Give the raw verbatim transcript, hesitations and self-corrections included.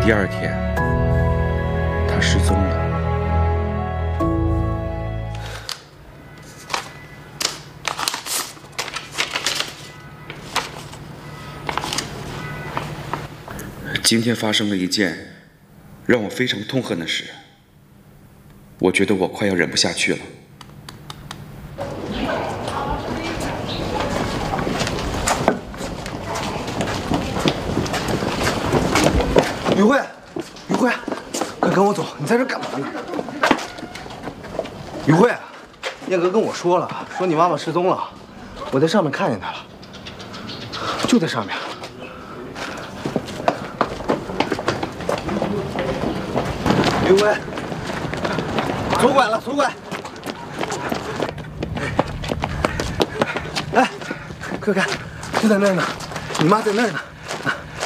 第二天，他失踪了。今天发生了一件让我非常痛恨的事，我觉得我快要忍不下去了。 于慧，于慧，快跟我走！你在这干嘛呢？于慧，燕哥跟我说了，说你妈妈失踪了，我在上面看见她了，就在上面。于慧，左拐了，左拐！来，快看，就在那儿呢，你妈在那儿呢。